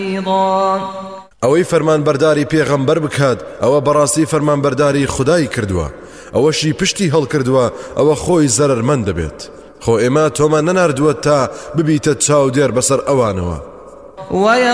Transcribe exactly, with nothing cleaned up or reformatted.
ئەوەی فەرمانبەرداری پێغەمبەر بکات ئەوە بەڕاستی فەرمانبەرداری خودای کردووە، ئەوەشی پشتی هەڵکردووە ئەوە خۆی زەرەرمەند دەبێت. خۆ ئێمە تۆمان نەناردووە تا ببیتە چاودێر بەسەر ئەوانەوە.